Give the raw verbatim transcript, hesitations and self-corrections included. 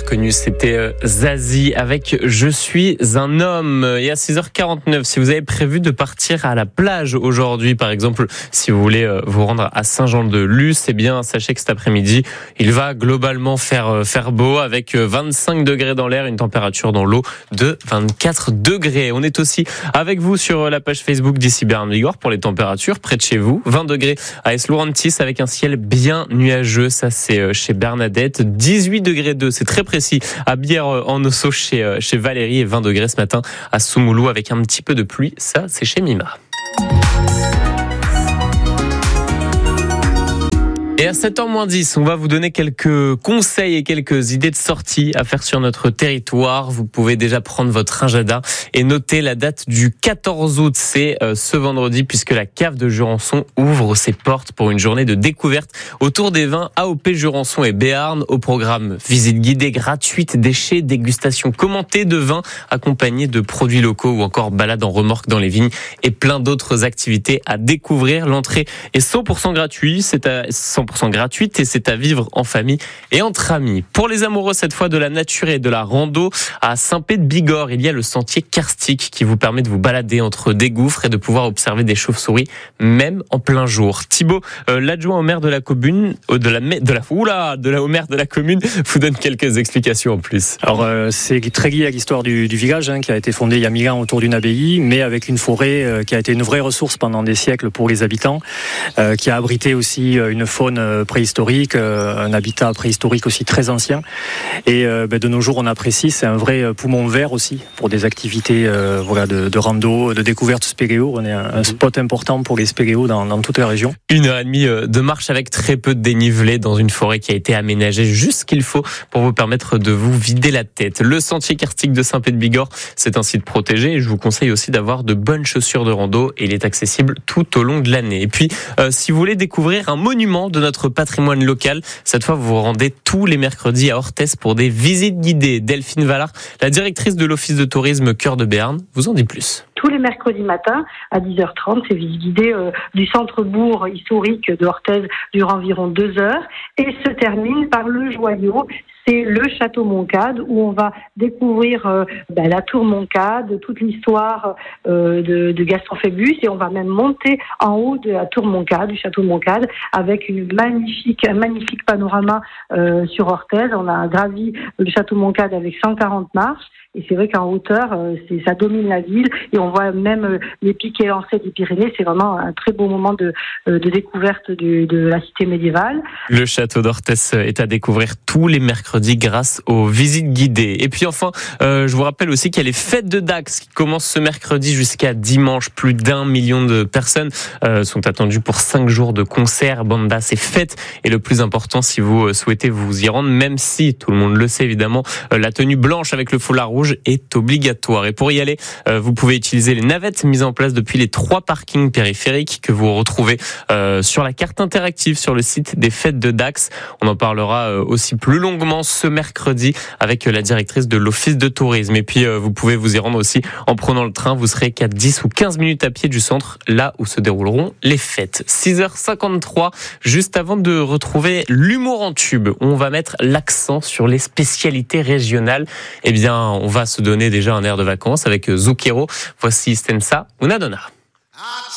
reconnu, c'était euh, Zazie avec Je suis un homme. Et à six heures quarante-neuf, si vous avez prévu de partir à la plage aujourd'hui, par exemple, si vous voulez euh, vous rendre à Saint-Jean-de-Luz, eh bien, sachez que cet après-midi, il va globalement faire, euh, faire beau avec vingt-cinq degrés dans l'air, une température dans l'eau de vingt-quatre degrés. On est aussi avec vous sur la page Facebook d'Ici Béarn Bigorre pour les températures près de chez vous. vingt degrés à Es-Lourantis avec un ciel bien nuageux. Ça, c'est chez Bernadette. dix-huit degrés deux, c'est très précis, à Bière-en-Ossau chez, chez Valérie, et vingt degrés ce matin à Soumoulou avec un petit peu de pluie. Ça, c'est chez Mima. Et à sept heures moins dix, on va vous donner quelques conseils et quelques idées de sortie à faire sur notre territoire. Vous pouvez déjà prendre votre agenda et noter la date du quatorze août. C'est ce vendredi, puisque la cave de Jurançon ouvre ses portes pour une journée de découverte autour des vins A O P Jurançon et Béarn. Au programme, visite guidée gratuite, déchets, dégustation commentée de vins accompagnés de produits locaux ou encore balade en remorque dans les vignes et plein d'autres activités à découvrir. L'entrée est cent pour cent gratuite, c'est à cent pour cent gratuite et c'est à vivre en famille et entre amis. Pour les amoureux cette fois de la nature et de la rando, à Saint-Pé-de-Bigorre, il y a le sentier karstique qui vous permet de vous balader entre des gouffres et de pouvoir observer des chauves-souris même en plein jour. Thibaut, euh, l'adjoint au maire de la commune, euh, de la de la oula, de la au maire de la commune, vous donne quelques explications en plus. Alors euh, c'est très lié à l'histoire du, du village hein, qui a été fondé il y a mille ans autour d'une abbaye, mais avec une forêt euh, qui a été une vraie ressource pendant des siècles pour les habitants, euh, qui a abrité aussi euh, une faune préhistorique, un habitat préhistorique aussi très ancien. Et euh, ben de nos jours, on apprécie, c'est un vrai poumon vert aussi pour des activités euh, voilà, de, de rando, de découverte spéléo. On est un, un spot important pour les spéléos dans, dans toute la région. Une heure et demie de marche avec très peu de dénivelé dans une forêt qui a été aménagée juste ce qu'il faut pour vous permettre de vous vider la tête. Le sentier karstique de Saint-Pé-de-Bigorre, c'est un site protégé et je vous conseille aussi d'avoir de bonnes chaussures de rando et il est accessible tout au long de l'année. Et puis, euh, si vous voulez découvrir un monument de notre patrimoine local, cette fois vous vous rendez tous les mercredis à Orthez pour des visites guidées. Delphine Vallard, la directrice de l'office de tourisme Cœur de Béarn, vous en dit plus. Tous les mercredis matins à dix heures trente, c'est visite guidée euh, du centre-bourg historique de Orthez dure environ deux heures et se termine par le joyau. C'est le château Moncade où on va découvrir euh, ben, la tour Moncade, toute l'histoire euh, de, de Gaston Phébus et on va même monter en haut de la tour Moncade, du château Moncade, avec une magnifique, un magnifique panorama euh, sur Orthez. On a gravi le château Moncade avec cent quarante marches. Et c'est vrai qu'en hauteur, euh, c'est, ça domine la ville et on voit même euh, les pics élancés des Pyrénées. C'est vraiment un très beau moment de, euh, de découverte de, de la cité médiévale. Le château d'Orthez est à découvrir tous les mercredis grâce aux visites guidées. Et puis enfin, euh, je vous rappelle aussi qu'il y a les fêtes de Dax qui commencent ce mercredi jusqu'à dimanche. Plus d'un million de personnes euh, sont attendues pour cinq jours de concerts, bandas et fêtes. Et le plus important, si vous souhaitez vous y rendre, même si tout le monde le sait évidemment, euh, la tenue blanche avec le foulard rouge est obligatoire. Et pour y aller, euh, vous pouvez utiliser les navettes mises en place depuis les trois parkings périphériques que vous retrouvez euh, sur la carte interactive sur le site des fêtes de Dax. On en parlera euh, aussi plus longuement ce mercredi avec la directrice de l'office de tourisme. Et puis euh, vous pouvez vous y rendre aussi en prenant le train. Vous serez qu'à dix ou quinze minutes à pied du centre, là où se dérouleront les fêtes. six heures cinquante-trois, juste avant de retrouver l'humour en tube, on va mettre l'accent sur les spécialités régionales. Eh bien, on va se donner déjà un air de vacances avec Zucchero. Voici Stensa Una Donna.